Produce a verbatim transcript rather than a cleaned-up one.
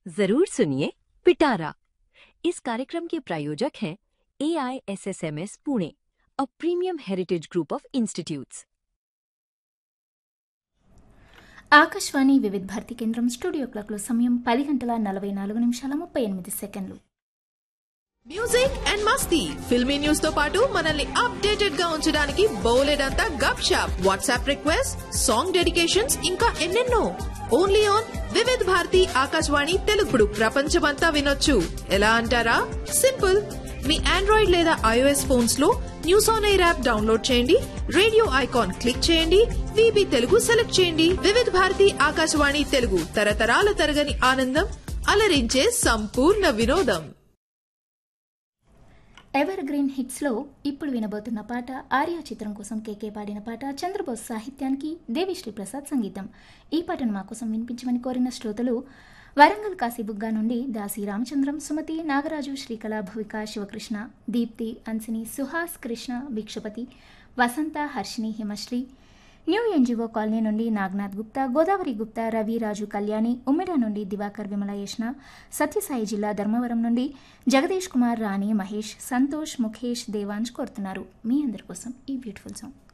जरूर सुनिए पिटारा। इस कार्यक्रम के प्रायोजक हैं ए I S S M S Pune, a premium heritage group of institutes. Akashvani వివిధ భారతి కేంద్రం స్టూడియో క్లాక్లో సమయం పది గంటల నలభై నాలుగు నిమిషాల ముప్పై ఎనిమిది సెకండ్లు. Music and Masti filmy news తో పాటు మనల్ని అప్డేటెడ్ గా ఉంచడానికి బోలెడంతా గప్ shop, WhatsApp request, song dedications, ఇంకా ఎన్నెన్నో. ఓన్లీ ఆన్ వివిధ భారతి ఆకాశవాణి తెలుగుడు ప్రపంచమంతా వినొచ్చు. ఎలా అంటారా? సింపుల్. మీ ఆండ్రాయిడ్ లేదా ఐఓఎస్ ఫోన్స్ లో news on air app download చేయండి, రేడియో ఐకాన్ క్లిక్ చేయండి, వీబీ తెలుగు సెలెక్ట్ చేయండి. వివిధ భారతి ఆకాశవాణి తెలుగు, తరతరాల తరగని ఆనందం, అలరించే సంపూర్ణ వినోదం. ఎవర్ గ్రీన్ హిట్స్లో ఇప్పుడు వినబోతున్న పాట ఆర్య చిత్రం కోసం కేకే పాడిన పాట, చంద్రబోస్ సాహిత్యానికి దేవిశ్రీ ప్రసాద్ సంగీతం. ఈ పాటను మా కోసం వినిపించమని కోరిన శ్రోతలు వరంగల్ కాశీబుగ్గా నుండి దాసి రామచంద్రం, సుమతి, నాగరాజు, శ్రీకళ, భువిక, శివకృష్ణ, దీప్తి, అన్సిని, సుహాస్, కృష్ణ, భిక్షపతి, వసంత, Harshini, Himasri, new NGO colony నుండి నాగనాథ్ గుప్తా, గోదావరి గుప్తా, రవి, రాజు, కళ్యాణి, ఉమ్మిడ నుండి దివాకర్, విమలయేష్ణ, సత్యసాయి జిల్లా ధర్మవరం నుండి జగదీష్ కుమార్, రాణి, మహేష్, సంతోష్, ముఖేష్, దేవాంశ్ కోరుతున్నారు. మీ అందరి కోసం ఈ బ్యూటిఫుల్ సాంగ్.